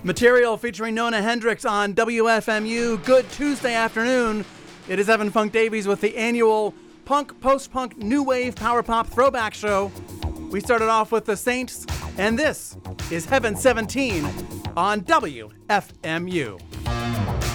Material featuring Nona Hendryx on WFMU. Good Tuesday afternoon. It is Evan Funk Davies with the annual punk, post-punk, new wave, power pop throwback show. We started off with the Saints, and this is Heaven 17 on WFMU.